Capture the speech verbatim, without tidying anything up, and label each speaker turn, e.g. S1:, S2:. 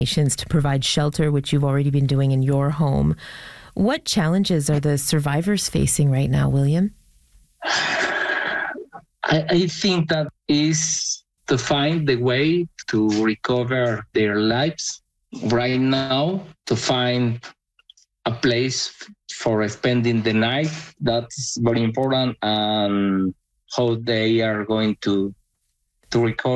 S1: to provide shelter, which you've already been doing in your home. What challenges are the survivors facing right now, William?
S2: I, I think that is to find the way to recover their lives right now, to find a place for spending the night. That's very important, and how they are going to to recover